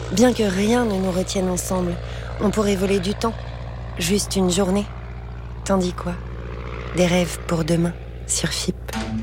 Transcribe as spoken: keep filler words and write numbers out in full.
Bien que rien ne nous retienne ensemble, on pourrait voler du temps. Juste une journée. T'en dis quoi? Des rêves pour demain sur F I P.